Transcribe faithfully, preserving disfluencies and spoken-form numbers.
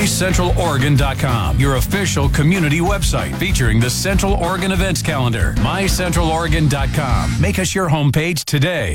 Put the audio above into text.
central oregon dot com, your official community website featuring the Central Oregon events calendar. my central oregon dot com. Make us your homepage today.